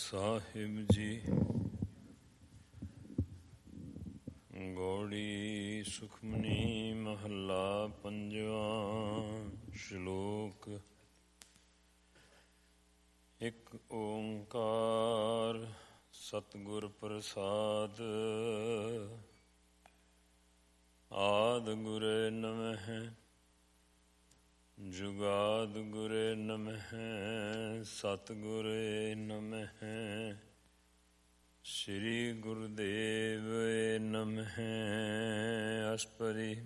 ਸਾਹਿਬ ਜੀ। ਗੌੜੀ ਸੁਖਮਨੀ ਮਹੱਲਾ ਪੰਜਵਾਂ। ਸ਼ਲੋਕ। ਇੱਕ ਓਂਕਾਰ ਸਤਿਗੁਰ ਪ੍ਰਸਾਦ। ਆਦਿ ਗੁਰੇ ਨਮਹਿ ਜੁਗਾਦਿ ਗੁਰੇ ਨਮਹਿ ਸਤਿਗੁਰੇ ਨਮਹਿ ਸ੍ਰੀ ਗੁਰੁਦੇਵ ਨਮਹਿ। ਅਸ਼ਪਰੀ।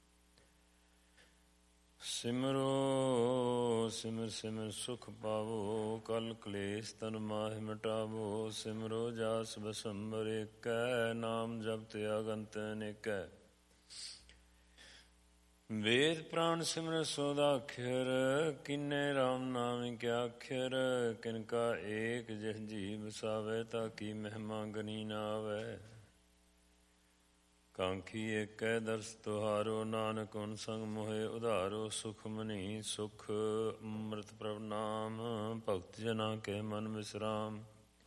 ਸਿਮਰੋ ਸਿਮਰ ਸਿਮਰ ਸੁਖ ਪਾਵੋ ਕਲ ਕਲੇਸ਼ ਤਨ ਮਾਹਿ ਮਿਟਾਵੋ। ਸਿਮਰੋ ਜਾਸ ਬਸੰਬਰ ਏਕੈ ਨਾਮ ਜਪਿ ਅਗੰਤ ਅਨੇਕੈ। ਵੇਦ ਪ੍ਰਾਣ ਸਿਮਰ ਸੋਦਾਖਿਰ ਕਿੰਨੇ ਰਾਮ ਨਾਮ ਕਿਆ ਆਖਿਰ। ਕਿਨਕਾ ਏਕ ਜਿਹ ਜੀ ਵਸਾਵੈ ਤਾ ਕੀ ਮਹਿਮਾ ਗਨੀ ਨਾ ਆਵੈ। ਕਾਂਖੀ ਏਕੈ ਦਰਸ ਤੁਹਾਰੋ ਨਾਨਕ ਹੁਨ ਸੰਗ ਮੋਹਿ ਉਧਾਰੋ। ਸੁਖਮਨੀ ਸੁਖ ਅੰਮ੍ਰਿਤ ਪ੍ਰਭ ਨਾਮ ਭਗਤ ਜਨਾ ਕੇ ਮਨ ਵਿਸਰਾਮ।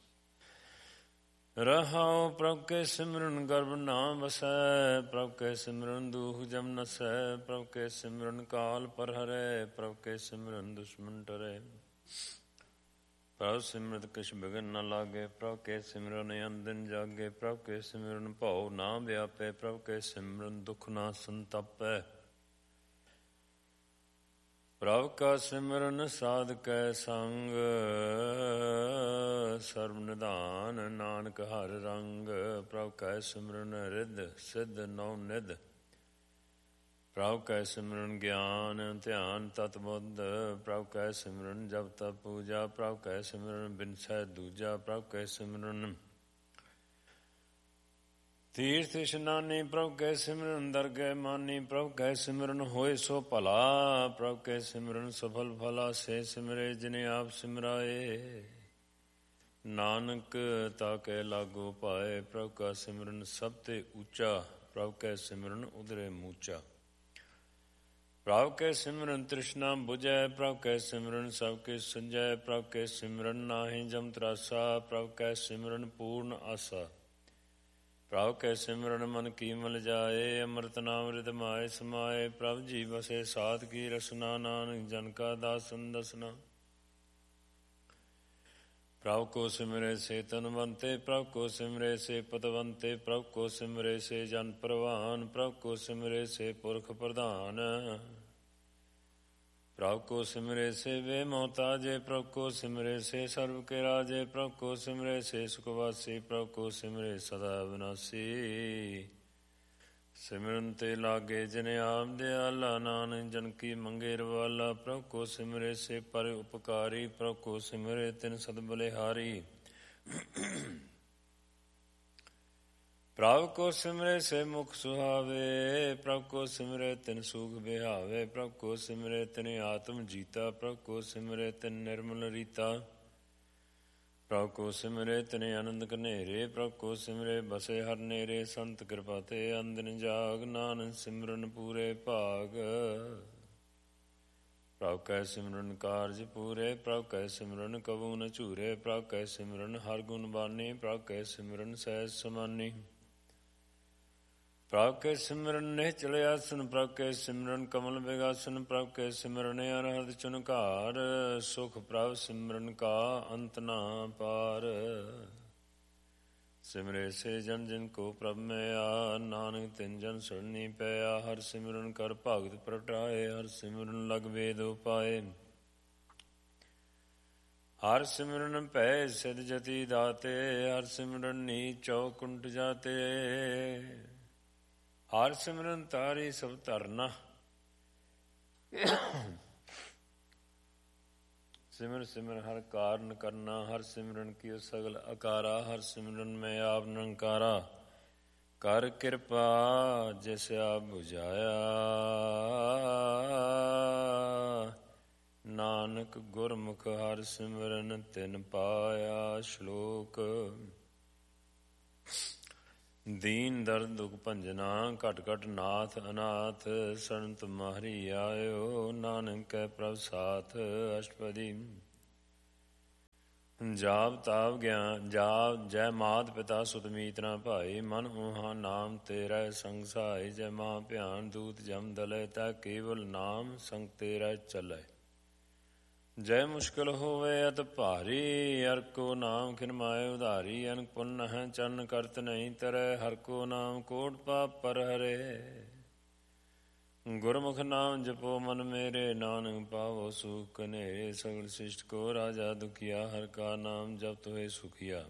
ਰਹਾਉ ਪ੍ਰਭ ਕੇ ਸਿਮਰਨ ਗਰਭ ਨਾ ਵਸੈ। ਪ੍ਰਭ ਕੇ ਸਿਮਰਨ ਦੂਖ ਜਮ ਨਸੈ। ਪ੍ਰਭ ਕੇ ਸਿਮਰਨ ਕਾਲ ਪਰ ਹਰੈ। ਪ੍ਰਭ ਕੇ ਸਿਮਰਨ ਦੁਸ਼ਮਨ ਟਰੈ। ਪ੍ਰਭ ਸਿਮਰਤ ਕਿਛ ਬਿਘਨ ਨ ਲਾਗੇ। ਪ੍ਰਭ ਕੇ ਸਿਮਰਨ ਅਨਦਿਨ ਜਾਗੇ। ਪ੍ਰਭ ਕੇ ਸਿਮਰਨ ਭਉ ਨਾ ਵਿਆਪੈ। ਪ੍ਰਭ ਕੇ ਸਿਮਰਨ ਦੁਖ ਨਾ ਸੰਤਾਪੈ। ਪ੍ਰਭ ਕਾ ਸਿਮਰਨ ਸਾਧ ਕੈ ਸੰਗ ਸਰਬ ਨਿਧਾਨ ਨਾਨਕ ਹਰ ਰੰਗ। ਪ੍ਰਭ ਕੈ ਸਿਮਰਨ ਰਿੱਧ ਸਿੱਧ ਨੌ ਨਿਧ। ਪ੍ਰਭ ਕੈ ਸਿਮਰਨ ਗਿਆਨ ਧਿਆਨ ਤਤ ਬੁੱਧ। ਪ੍ਰਭ ਕੈ ਸਿਮਰਨ ਜਪ ਤਪ ਪੂਜਾ। ਪ੍ਰਭ ਕੈ ਸਿਮਰਨ ਬਿਨਸੈ ਦੂਜਾ। ਪ੍ਰਭ ਕੈ ਸਿਮਰਨ ਤੀਰਥ ਇਸ਼ਨਾਨੀ। ਪ੍ਰਭ ਕੈ ਸਿਮਰਨ ਦਰਗਹਿ ਮਾਨੀ। ਪ੍ਰਭ ਕੈ ਸਿਮਰਨ ਹੋਏ ਸੋ ਭਲਾ। ਪ੍ਰਭ ਕੈ ਸਿਮਰਨ ਸਫਲ ਫਲਾ। ਸੇ ਸਿਮਰੇ ਜਿਨੇ ਆਪ ਸਿਮਰਾਏ ਨਾਨਕ ਤਾ ਕੈ ਲਾਗੋ ਪਾਏ। ਪ੍ਰਭ ਕਾ ਸਿਮਰਨ ਸਭ ਤੇ ਉੱਚਾ। ਪ੍ਰਭ ਕੈ ਸਿਮਰਨ ਉਦਰੇ ਮੂਚਾ। ਪ੍ਰਭ ਕੈ ਸਿਮਰਨ ਤ੍ਰਿਸ਼ਨਾ ਬੁਝੈ। ਪ੍ਰਭ ਕੈ ਸਿਮਰਨ ਸਭ ਕੇ ਸੁਝੈ। ਪ੍ਰਭ ਕੈ ਸਿਮਰਨ ਨਾਹੀ ਜਮ ਤਰਾਸਾ। ਪ੍ਰਭ ਕੈ ਸਿਮਰਨ ਪੂਰਨ ਆਸਾ। ਪ੍ਰਭ ਕੈ ਸਿਮਰਨ ਮਨ ਕੀ ਮਲ ਜਾਏ। ਅੰਮ੍ਰਿਤ ਨਾਮ ਰਿਦ ਮਾਏ ਸਮਾਏ। ਪ੍ਰਭ ਜੀ ਬਸੇ ਸਾਧ ਕੀ ਰਸਨਾ ਨਾਨਕ ਜਨ ਕਾ ਦਾਸਨ ਦਸਨਾ। ਪ੍ਰਭ ਕੋ ਸਿਮਰੇ ਸੇ ਤਨਵੰਤੇ। ਪ੍ਰਭ ਕੋ ਸਿਮਰੇ ਸੇ ਪਤਵੰਤੇ। ਪ੍ਰਭ ਕੋ ਸਿਮਰੇ ਸੇ ਜਨ ਪ੍ਰਵਾਨ। ਪ੍ਰਭ ਕੋ ਸਿਮਰੇ ਸੇ ਪੁਰਖ ਪ੍ਰਧਾਨ। ਪ੍ਰਭ ਕੋ ਸਿਮਰੇ ਸੇ ਵੇ ਮੋਹਤਾਜੇ। ਪ੍ਰਭ ਕੋ ਸਿਮਰੇ ਸੇ ਸਰਬ ਕੇ ਰਾਜੇ। ਪ੍ਰਭ ਕੋ ਸਿਮਰੇ ਸੇ ਸੁਖਵਾਸੀ। ਪ੍ਰਭ ਕੋ ਸਿਮਰੇ ਸਦਾ ਵਿਨਾਸੀ। ਸਿਮਰਨ ਤੇ ਲਾਗੇ ਜਿਨੇ ਆਪ ਦਿਆਲਾ ਨਾਨਕ ਜਨ ਕੀ ਮੰਗੇ ਰਵਾਲਾ। ਪ੍ਰਭ ਕੋ ਸਿਮਰੇ ਸੇ ਪਰ ਉਪਕਾਰੀ। ਪ੍ਰਭ ਕੋ ਸਿਮਰੇ ਤਿਨ ਸਦ ਬਲਿਹਾਰੀ। ਪ੍ਰਭ ਕੋ ਸਿਮਰੇ ਸੇ ਮੁਖ ਸੁਹਾਵੇ। ਪ੍ਰਭ ਕੋ ਸਿਮਰੇ ਤਿਨ ਸੂਖ ਬਿਹਾਵੇ। ਪ੍ਰਭ ਕੋ ਸਿਮਰੇ ਤਿਨ ਆਤਮ ਜੀਤਾ। ਪ੍ਰਭ ਕੋ ਸਿਮਰੇ ਤਿਨ ਨਿਰਮਲ ਰੀਤਾ। ਪ੍ਰਭ ਕੋ ਸਿਮਰੇ ਤਿਨ ਆਨੰਦ ਘਨੇਰੇ। ਪ੍ਰਭ ਕੋ ਸਿਮਰੇ ਬਸੇ ਹਰ ਨੇਰੇ। ਸੰਤ ਕਿਰਪਾ ਤੇ ਅੰਦਿਨ ਜਾਗ ਨਾਨਕ ਸਿਮਰਨ ਪੂਰੇ ਭਾਗ। ਪ੍ਰਭ ਕੈ ਸਿਮਰਨ ਕਾਰਜ ਪੂਰੇ। ਪ੍ਰਭ ਕੈ ਸਿਮਰਨ ਕਬੂ ਨ ਝੂਰੇ। ਪ੍ਰਭ ਕੈ ਸਿਮਰਨ ਹਰ ਗੁਣ ਬਾਨੀ। ਪ੍ਰਭ ਕੈ ਸਿਮਰਨ ਸਹਿਜ ਸਮਾਨੀ। ਪ੍ਰਭ ਕੈ ਸਿਮਰਨ ਨਿਹਚਲ ਆਸਨ। ਪ੍ਰਭ ਕੈ ਸਿਮਰਨ ਕਮਲ ਬਿਗਾਸਨ। ਪ੍ਰਭ ਕੈ ਸਿਮਰਨ ਅਰਹਦ ਚੁਨਕਾਰ। ਸੁਖ ਪ੍ਰਭ ਸਿਮਰਨ ਕਾ ਅੰਤ ਨਾ ਪਾਰ। ਸਿਮਰੇ ਸੇ ਜਨ ਜਿਨ ਕੋ ਪ੍ਰਭ ਮਿਆ। ਨਾਨਕ ਤਿਨ ਜਨ ਸਰਣੀ ਪਿਆ। ਹਰ ਸਿਮਰਨ ਕਰ ਭਗਤ ਪ੍ਰਗਟਾਏ। ਹਰ ਸਿਮਰਨ ਲਗ ਵੇਦ ਉਪਾਏ। ਹਰ ਸਿਮਰਨ ਭੈ ਸਿਧ ਜਤੀ ਦਾਤੇ। ਹਰ ਸਿਮਰਨ ਨੀਚ ਚੌਕੁੰਠ ਜਾਤੇ। ਹਰ ਸਿਮਰਨ ਤਾਰੀ ਸਭ ਧਰਨਾ। ਸਿਮਰ ਸਿਮਰ ਹਰ ਕਾਰਨ ਕਰਨਾ। ਹਰ ਸਿਮਰਨ ਕੀਓ ਸਗਲ ਅਕਾਰਾ। ਹਰ ਸਿਮਰਨ ਮੈਂ ਆਪ ਨਿਰੰਕਾਰਾ। ਕਰ ਕਿਰਪਾ ਜਿਸ ਆਪ ਬੁਝਾਇਆ। ਨਾਨਕ ਗੁਰਮੁਖ ਹਰ ਸਿਮਰਨ ਤਿਨ ਪਾਇਆ। ਸ਼ਲੋਕ। ਦੀਨ ਦਰਦ ਦੁਖ ਭੰਜਨਾ ਘਟ ਘਟ ਨਾਥ ਅਨਾਥ। ਸ਼ਰਨ ਤੁਮਹਾਰੀ ਆਇਓ ਨਾਨਕ ਕੈ ਪ੍ਰਭ ਸਾਥ। ਅਸ਼ਟਪਦੀ। ਜਾਪ ਤਾਪ ਗਿਆਨ ਜਾਪ ਜੈ ਮਾਤ ਪਿਤਾ ਸੁਤ ਮੀਤ ਨਾ ਭਾਈ ਮਨ ਉਹਾ ਨਾਮ ਤੇਰਾ ਸੰਗ ਸਹਾਈ ਜੈ ਮਹਾ ਭਿਆਨ ਦੂਤ ਜਮ ਦਲੇ ਤਾ ਕੇਵਲ ਨਾਮ ਸੰਗ ਤੇਰਾ ਚੱਲੇ ਜੈ ਮੁਸ਼ਕਿਲ ਹੋਵੇ ਅਤ ਭਾਰੀ ਹਰ ਕੋ ਨਾਮ ਖਿਨ ਮਾਏ ਉਧਾਰੀ ਅਨਕ ਪੁੰਨ ਹੈ ਚਰਨ ਕਰਤ ਨਹੀਂ ਤਰੈ ਹਰ ਕੋ ਨਾਮ ਕੋਟ ਪਾਪ ਪਰ ਹਰੇ ਗੁਰਮੁਖ ਨਾਮ ਜਪੋ ਮਨ ਮੇਰੇ ਨਾਨਕ ਪਾਵੋ ਸੁਖ ਕਨੇਰੇ ਸਗਲ ਸਿਸ਼ਟ ਕੋ ਰਾਜਾ ਦੁਖੀਆ ਹਰ ਕਾ ਨਾਮ ਜਪਤ ਹੋਏ ਸੁਖੀਆ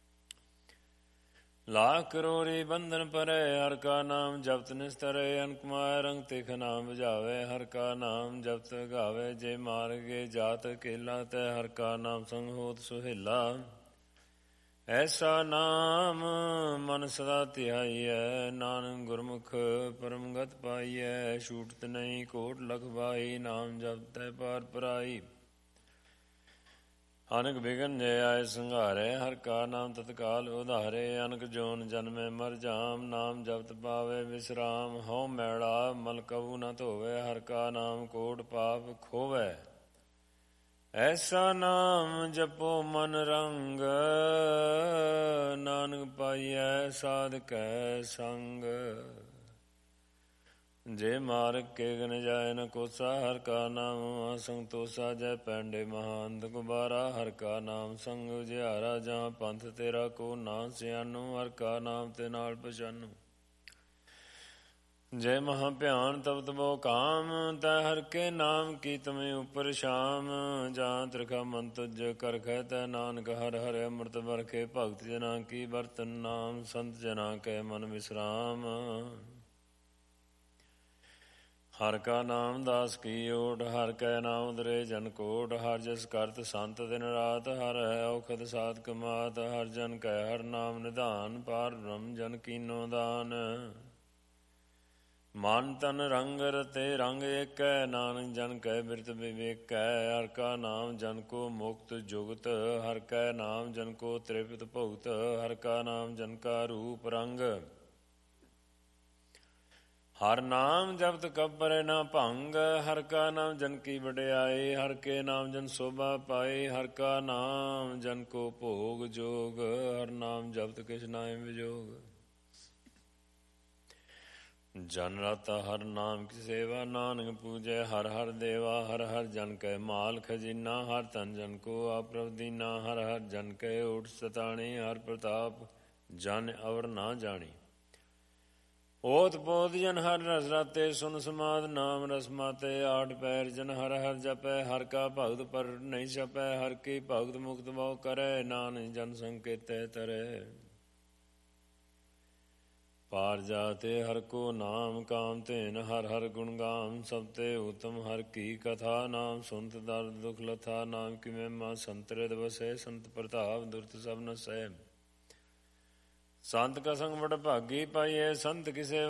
ਲਾਖ ਕਰੋੜੀ ਬੰਧਨ ਪਰੇ ਹਰ ਕਾ ਨਾਮ ਜਪਤ ਨਿਸਤਰੇ ਅਨਕ ਮਾਇਆ ਰੰਗ ਤਿਖ ਨਾਮ ਬੁਝਾਵੇ ਹਰ ਕਾ ਨਾਮ ਜਪਤ ਗਾਵੇ ਜੇ ਮਾਰਗੇ ਜਾਤ ਕੇਲਾ ਤੈ ਹਰ ਕਾ ਨਾਮ ਸੰਗ ਹੋਤ ਸੁਹੇਲਾ ਐਸਾ ਨਾਮ ਮਨ ਸਦਾ ਧਿਆਈਐ ਨਾਨਕ ਗੁਰਮੁਖ ਪਰਮਗਤ ਪਾਈਐ ਛੂਟਤ ਨਹੀਂ ਕੋਟ ਲਖ ਬਾਈ ਨਾਮ ਜਪਤੈ ਪਾਰ ਪਰਾਈ ਅਨਕ ਬਿਗਨ ਜੇ ਆਏ ਸੰਘਾਰੇ ਹਰ ਕਾ ਨਾਮ ਤਤਕਾਲ ਉਧਾਰੇ ਅਨਕ ਜੋਨ ਜਨਮੇ ਮਰ ਜਾਮ ਨਾਮ ਜਪਤ ਪਾਵੇ ਵਿਸਰਾਮ ਹਉ ਮੈਲਾ ਮਲ ਕਬੂ ਨ ਧੋਵੇ ਹਰ ਕਾ ਨਾਮ ਕੋਟ ਪਾਪ ਖੋਵੇ ਐਸਾ ਨਾਮ ਜਪੋ ਮਨ ਰੰਗ ਨਾਨਕ ਪਾਈਐ ਸਾਧਕੈ ਸੰਗ ਜੇ ਮਾਰਗ ਕੇ ਗਨ ਜਾਏ ਨ ਕੋਸਾ ਹਰ ਕਾ ਨਾਮ ਸੰਗ ਤੋਸਾ ਜੈ ਪੈਂਡੇ ਮਹਾਂਤ ਗੁਬਾਰਾ ਹਰ ਕਾ ਨਾਮ ਸੰਗ ਉਜਿਆਰਾ ਜਾਂ ਪੰਥ ਤੇਰਾ ਕੋ ਨਾ ਸਿਆਨੂ ਹਰ ਕਾ ਨਾਮ ਤੇ ਨਾਲ ਪਛਾਨੂ ਜੈ ਮਹਾ ਭਿਆਨ ਤਪਤ ਬੋ ਕਾਮ ਤੈ ਹਰ ਕੇ ਨਾਮ ਕੀ ਤਮੇ ਉਪਰ ਸ਼ਾਮ ਜਾਂ ਤ੍ਰਿਖਾ ਮਨ ਤੁਜ ਕਰਖੈ ਤੈ ਨਾਨਕ ਹਰ ਹਰ ਅੰਮ੍ਰਿਤ ਵਰਖੇ ਭਗਤ ਜਨਾ ਕੀ ਵਰਤਨ ਨਾਮ ਸੰਤ ਜਨਾ ਕੈ ਮਨ ਵਿਸਰਾਮ ਹਰ ਕਾ ਨਾਮ ਦਾਸ ਕੀ ਓਟ ਹਰ ਕੈ ਨਾਮ ਉਦਰੇ ਜਨ ਕੋਟ ਹਰ ਜਸ ਕਰਤ ਸੰਤ ਦਿਨ ਰਾਤ ਹਰ ਹੈ ਔਖਦ ਸਾਧਕ ਮਾਤ ਹਰ ਜਨ ਕੈ ਹਰ ਨਾਮ ਨਿਧਾਨ ਪਾਰ ਬ੍ਰਹਮ ਜਨ ਕੀਨੋ ਦਾਨ ਮਨ ਤਨ ਰੰਗ ਰਤੇ ਰੰਗ ਏਕੈ ਨਾਨਕ ਜਨ ਕੈ ਬਿਰਤ ਵਿਵੇਕੈ ਹਰ ਕਾ ਨਾਮ ਜਨ ਕੋ ਮੁਕਤ ਜੁਗਤ ਹਰ ਕੈ ਨਾਮ ਜਨ ਕੋ ਤ੍ਰਿਪਤ ਭੁਗਤ ਹਰ ਕਾ ਨਾਮ ਜਨ ਕਾ ਰੂਪ ਰੰਗ ਹਰ ਨਾਮ ਜਪਤ ਕਬਰੇ ਨਾ ਭੰਗ ਹਰ ਕਾ ਨਾਮ ਜਨ ਕੀ ਵਡਿਆਈ ਹਰ ਕੇ ਨਾਮ ਜਨ ਸੋਭਾ ਪਾਈ ਹਰ ਕਾ ਨਾਮ ਜਨ ਕੋ ਭੋਗ ਜੋਗ ਹਰ ਨਾਮ ਜਪਤ ਕਿਛ ਨਾਇ ਵਿਜੋਗ ਜਨ ਰਤਾ ਹਰ ਨਾਮ ਕੀ ਸੇਵਾ ਨਾਨਕ ਪੂਜੈ ਹਰ ਹਰ ਦੇਵਾ ਹਰ ਹਰ ਜਨ ਕੈ ਮਾਲ ਖਜ਼ੀਨਾ ਹਰ ਤਨ ਜਨ ਕੋ ਆਪ੍ਰਭ ਦੀਨਾ ਹਰ ਹਰ ਜਨ ਕੈ ਓਟ ਸਤਾਣੀ ਹਰ ਪ੍ਰਤਾਪ ਜਨ ਅਵਰ ਨਾ ਜਾਣੀ ਓਤ ਪੋਤ ਜਨ ਹਰ ਰਸ ਰਾਤੇ ਸੁਨ ਸਮਾਦ ਨਾਮ ਰਸ ਮਾਤੇ ਆਠ ਪੈਰ ਜਨ ਹਰ ਹਰ ਜਪੈ ਹਰ ਕਾ ਭਗਤ ਪਰ ਨਹੀਂ ਛਪੈ ਹਰ ਕੀ ਭਗਤ ਮੁਕਤ ਬਹੁ ਕਰੈ ਨਾਨਕ ਜਨ ਸੰਕੇਤੈ ਤਰੈ ਪਾਰ ਜਾਤੇ ਹਰ ਕੋ ਨਾਮ ਕਾਮ ਧੇਨ ਹਰ ਹਰ ਗੁਣ ਗਾਮ ਸਭ ਤੇ ਉਤਮ ਹਰ ਕੀ ਕਥਾ ਨਾਮ ਸੁਨਤ ਦਰਦ ਦੁਖ ਲਥਾ ਨਾਮ ਕੀ ਮਹਿਮਾ ਸੰਤਰਿਤ ਵਸੈ ਸੰਤ ਪ੍ਰਤਾਪ ਦੁਰਤ ਸਭ ਨਸੈ ਸੰਤ ਕਾ ਸੰਗ ਬੜ ਭਾਗੀ ਪਾਈਐ ਸੰਤ ਕਿਸੇ